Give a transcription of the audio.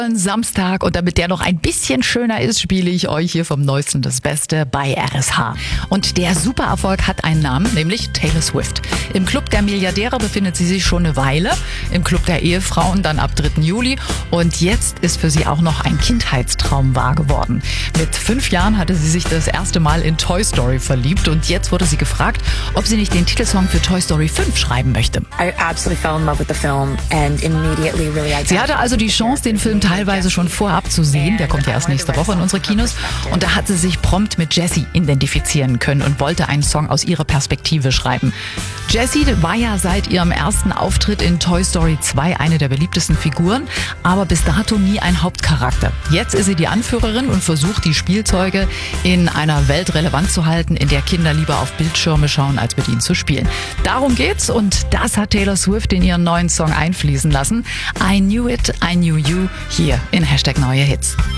Samstag, und damit der noch ein bisschen schöner ist, spiele ich euch hier vom Neuesten das Beste bei RSH. Und der Supererfolg hat einen Namen, nämlich Taylor Swift. Im Club der Milliardäre befindet sie sich schon eine Weile, im Club der Ehefrauen dann ab 3. Juli. Und jetzt ist für sie auch noch ein Kindheitstraum wahr geworden. Mit 5 Jahren hatte sie sich das erste Mal in Toy Story verliebt und jetzt wurde sie gefragt, ob sie nicht den Titelsong für Toy Story 5 schreiben möchte. I absolutely fell in love with the film and immediately really Sie hatte also die Chance, den Film teilweise schon vorab zu sehen. Der kommt ja erst nächste Woche in unsere Kinos. Und da hat sie sich prompt mit Jessie identifizieren können und wollte einen Song aus ihrer Perspektive schreiben. Jessie war ja seit ihrem ersten Auftritt in Toy Story 2 eine der beliebtesten Figuren, aber bis dato nie ein Hauptcharakter. Jetzt ist sie die Anführerin und versucht, die Spielzeuge in einer Welt relevant zu halten, in der Kinder lieber auf Bildschirme schauen, als mit ihnen zu spielen. Darum geht's, und das hat Taylor Swift in ihren neuen Song einfließen lassen. I Knew It, I Knew You, hier in #NeueHits.